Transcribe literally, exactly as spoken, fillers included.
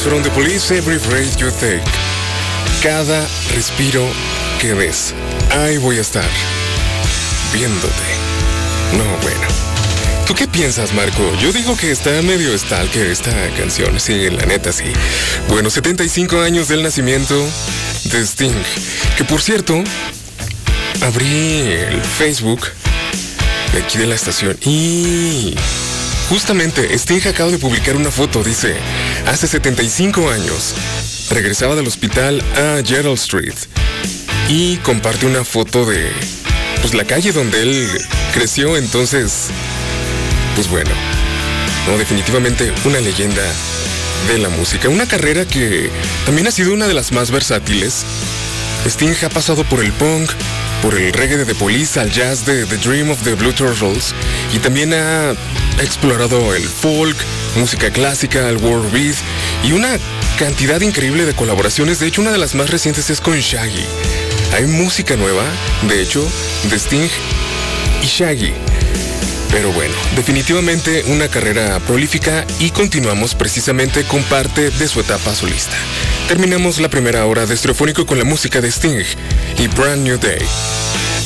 fueron The Police, Every Breath You Take. Cada respiro que des, ahí voy a estar, viéndote. No, bueno. ¿Tú qué piensas, Marco? Yo digo que está medio stalker esta canción. Sí, la neta, sí. Bueno, setenta y cinco años del nacimiento de Sting. Que, por cierto, abrí el Facebook de aquí de la estación y justamente Sting acaba de publicar una foto. Dice, hace setenta y cinco años regresaba del hospital a Gerald Street y comparte una foto de pues la calle donde él creció. Entonces, pues bueno, no, definitivamente una leyenda de la música, una carrera que también ha sido una de las más versátiles. Sting ha pasado por el punk, por el reggae de The Police, al jazz de The Dream of the Blue Turtles, y también ha explorado el folk, música clásica, el world beat y una cantidad increíble de colaboraciones. De hecho, una de las más recientes es con Shaggy. Hay música nueva, de hecho, de Sting y Shaggy. Pero bueno, definitivamente una carrera prolífica y continuamos precisamente con parte de su etapa solista. Terminamos la primera hora de Estereofónico con la música de Sting y Brand New Day.